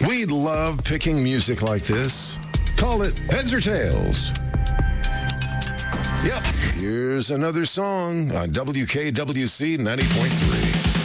We love picking music like this. Call it Heads or Tails. Yep, here's another song on WKWC 90.3.